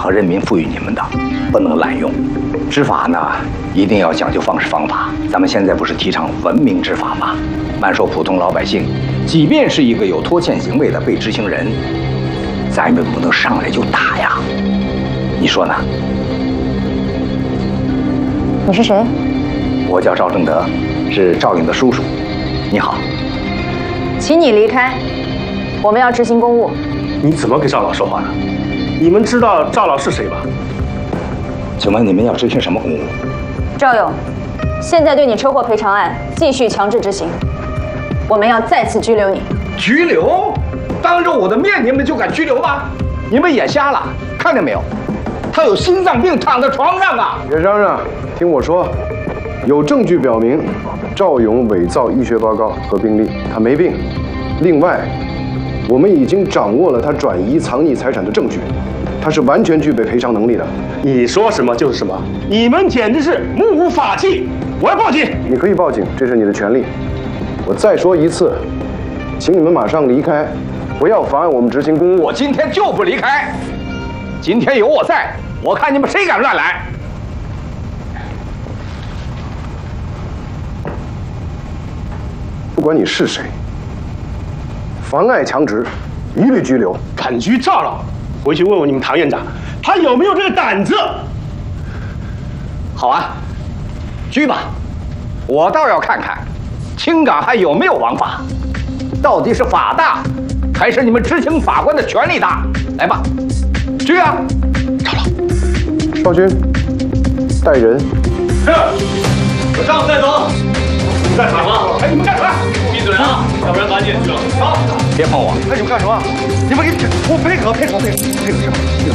和人民赋予你们的，不能滥用。执法呢，一定要讲究方式方法。咱们现在不是提倡文明执法吗？慢说普通老百姓，即便是一个有拖欠行为的被执行人，咱们不能上来就打呀。你说呢？ 你是谁？ 我叫赵正德，是赵颖的叔叔。你好。 请你离开，我们要执行公务。 你怎么给赵老说话的？你们知道赵老是谁吧？ 请问你们要执行什么公务？ 赵勇，现在对你车祸赔偿案继续强制执行，我们要再次拘留你。 拘留？当着我的面你们就敢拘留吗？你们眼瞎了？看见没有？他有心脏病，躺在床上啊！ 别嚷嚷，听我说，有证据表明赵勇伪造医学报告和病历，他没病。另外，我们已经掌握了他转移藏匿财产的证据，他是完全具备赔偿能力的。 你说什么就是什么，你们简直是目无法纪！我要报警！ 你可以报警，这是你的权利。我再说一次，请你们马上离开，不要妨碍我们执行公务。 我今天就不离开，今天有我在，我看你们谁敢乱来！ 不管你是谁，妨碍强执，一律拘留。 敢拘赵老，回去问问你们唐院长，他有没有这个胆子？ 好啊，拘吧，我倒要看看，青港还有没有王法，到底是法大，还是你们执行法官的权力大？来吧，拘啊！ 赵老， 少军，带人。 是，有上带走。你们干啥？哎，你们干啥？闭嘴啊！要不然把你也拘了。好， 别碰我！ 哎，你们干什么？你们给我配合什么？